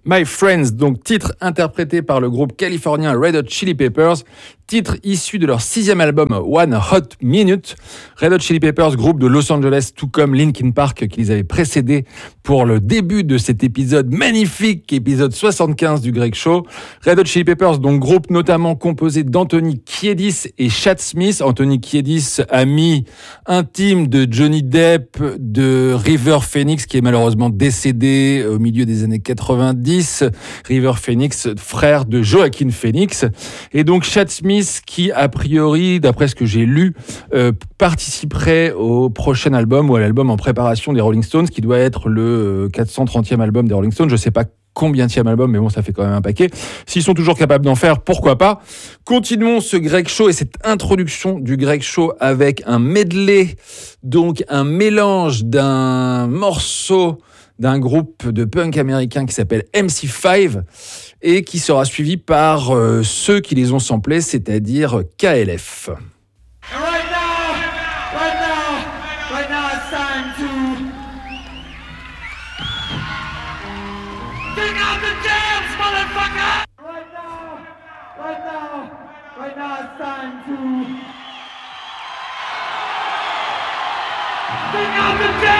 My Friends, donc titre interprété par le groupe californien Red Hot Chili Peppers, titre issu de leur 6e album One Hot Minute. Red Hot Chili Peppers, groupe de Los Angeles, tout comme Linkin Park qui les avait précédés pour le début de cet épisode magnifique, épisode 75 du Greg Show. Red Hot Chili Peppers, donc groupe notamment composé d'Anthony Kiedis et Chad Smith. Anthony Kiedis, ami intime de Johnny Depp, de River Phoenix, qui est malheureusement décédé au milieu des années 90. River Phoenix, frère de Joaquin Phoenix. Et donc Chad Smith, qui a priori, d'après ce que j'ai lu, participerait au prochain album ou à l'album en préparation des Rolling Stones, qui doit être le 430e album des Rolling Stones. Je sais pas combienième album, mais bon, ça fait quand même un paquet. S'ils sont toujours capables d'en faire, pourquoi pas. Continuons ce Greg Show et cette introduction du Greg Show avec un medley, donc un mélange d'un morceau d'un groupe de punk américain qui s'appelle MC5 et qui sera suivi par ceux qui les ont samplés, c'est-à-dire KLF. Right now it's time to kick out the dance, motherfucker! Right now it's time to kick out the dance!